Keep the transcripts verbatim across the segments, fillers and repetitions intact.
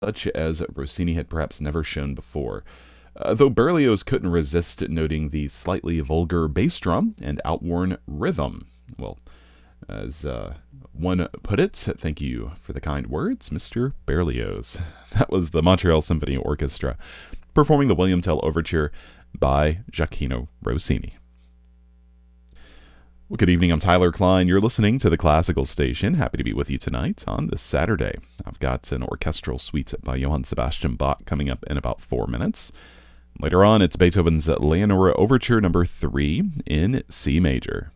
such as Rossini had perhaps never shown before. Uh, though Berlioz couldn't resist noting the slightly vulgar bass drum and outworn rhythm. Well, as uh, one put it, thank you for the kind words, Mister Berlioz. That was the Montreal Symphony Orchestra performing the William Tell Overture by Gioacchino Rossini. Well, good evening. I'm Tyler Klein. You're listening to the Classical Station. Happy to be with you tonight on this Saturday. I've got an orchestral suite by Johann Sebastian Bach coming up in about four minutes. Later on, it's Beethoven's Leonora Overture number three in C major.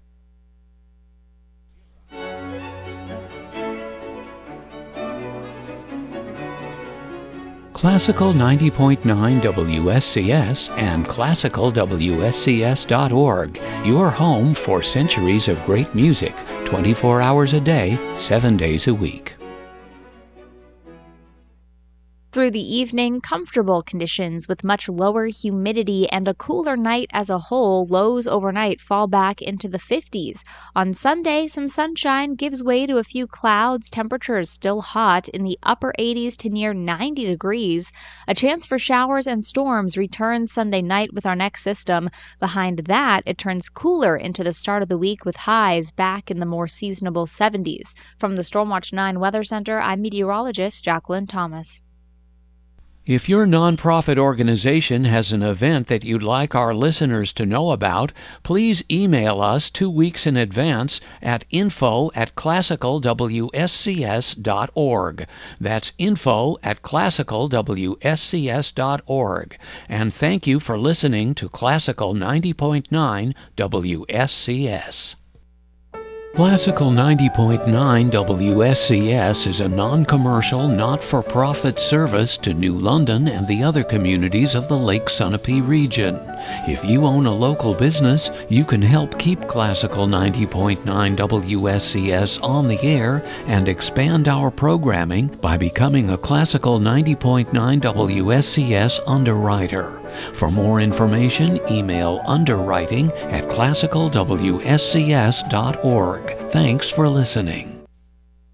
Classical ninety point nine W S C S and classical W S C S dot org, your home for centuries of great music, twenty-four hours a day, seven days a week. Through the evening, comfortable conditions with much lower humidity and a cooler night as a whole. Lows overnight fall back into the fifties. On Sunday, some sunshine gives way to a few clouds. Temperatures still hot in the upper eighties to near ninety degrees. A chance for showers and storms returns Sunday night with our next system. Behind that, it turns cooler into the start of the week with highs back in the more seasonable seventies. From the Stormwatch nine Weather Center, I'm meteorologist Jacqueline Thomas. If your nonprofit organization has an event that you'd like our listeners to know about, please email us two weeks in advance at info at classical W S C S dot org. That's info at classical W S C S dot org. And thank you for listening to Classical ninety point nine W S C S. Classical ninety point nine W S C S is a non-commercial, not-for-profit service to New London and the other communities of the Lake Sunapee region. If you own a local business, you can help keep Classical ninety point nine W S C S on the air and expand our programming by becoming a Classical ninety point nine W S C S underwriter. For more information, email underwriting at classical W S C S dot org. Thanks for listening.